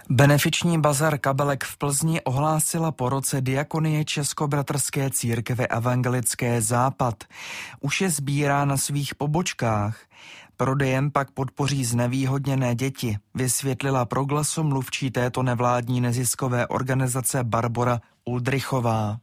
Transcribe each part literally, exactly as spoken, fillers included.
Benefiční bazar Kabelek v Plzni ohlásila po roce Diakonie Českobratrské církve evangelické Západ. Už je sbírá na svých pobočkách. Prodejem pak podpoří znevýhodněné děti, vysvětlila pro Glasu mluvčí této nevládní neziskové organizace Barbora Uldrichová.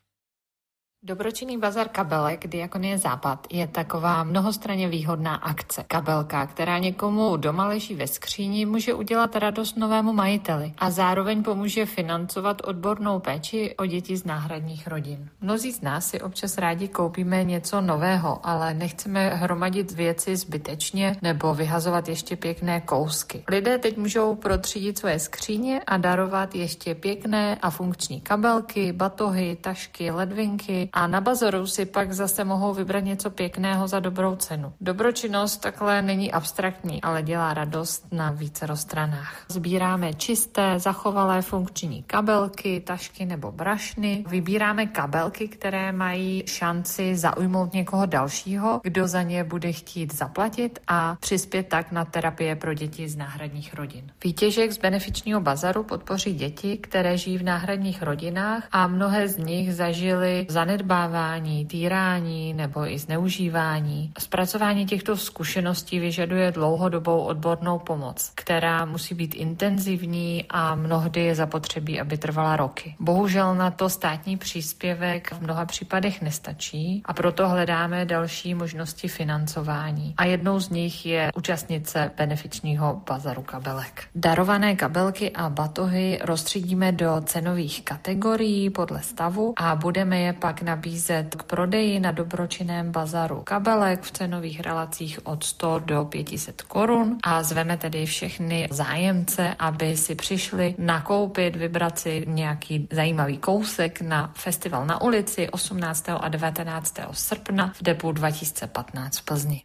Dobročinný bazar Kabelek Diakonie Západ je taková mnohostranně výhodná akce. Kabelka, která někomu doma leží ve skříni, může udělat radost novému majiteli a zároveň pomůže financovat odbornou péči o děti z náhradních rodin. Mnozí z nás si občas rádi koupíme něco nového, ale nechceme hromadit věci zbytečně nebo vyhazovat ještě pěkné kousky. Lidé teď můžou protřídit své skříně a darovat ještě pěkné a funkční kabelky, batohy, tašky, ledvinky, a na bazaru si pak zase mohou vybrat něco pěkného za dobrou cenu. Dobročinnost takhle není abstraktní, ale dělá radost na vícero stranách. Sbíráme čisté, zachovalé funkční kabelky, tašky nebo brašny. Vybíráme kabelky, které mají šanci zaujmout někoho dalšího, kdo za ně bude chtít zaplatit a přispět tak na terapie pro děti z náhradních rodin. Výtěžek z benefičního bazaru podpoří děti, které žijí v náhradních rodinách a mnohé z nich zažily zanedbání zanedbávání, týrání nebo i zneužívání. Zpracování těchto zkušeností vyžaduje dlouhodobou odbornou pomoc, která musí být intenzivní a mnohdy je zapotřebí, aby trvala roky. Bohužel na to státní příspěvek v mnoha případech nestačí a proto hledáme další možnosti financování. A jednou z nich je účastnit se benefičního bazaru Kabelek. Darované kabelky a batohy rozstřídíme do cenových kategorií podle stavu a budeme je pak nabízet k prodeji na dobročinném bazaru Kabelek v cenových relacích od sto do pět set korun a zveme tedy všechny zájemce, aby si přišli nakoupit, vybrat si nějaký zajímavý kousek na festival na ulici osmnáctého a devatenáctého srpna v Depu dva tisíce patnáct v Plzni.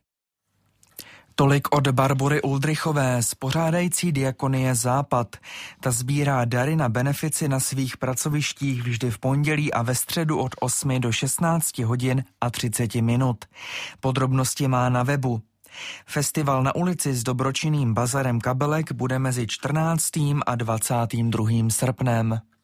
Tolik od Barbory Uldrichové z pořádající Diakonie Západ. Ta sbírá dary na benefici na svých pracovištích vždy v pondělí a ve středu od osmi do šestnácti hodin a třicet minut. Podrobnosti má na webu. Festival na ulici s dobročinným bazarem Kabelek bude mezi čtrnáctým a dvacátým druhým srpnem.